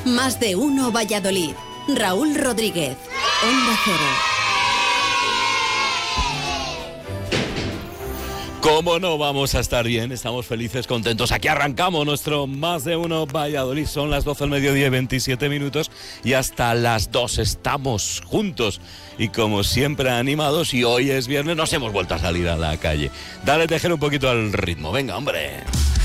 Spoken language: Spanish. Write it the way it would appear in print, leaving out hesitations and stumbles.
Más de uno Valladolid. Raúl Rodríguez, Onda Cero. ¿Cómo no vamos a estar bien? Estamos felices, contentos. Aquí arrancamos nuestro Más de Uno Valladolid. Son las 12 del mediodía y 27 minutos y hasta las 2 estamos juntos. Y como siempre animados, y hoy es viernes, nos hemos vuelto a salir a la calle. Dale, tejer un poquito al ritmo. Venga, hombre.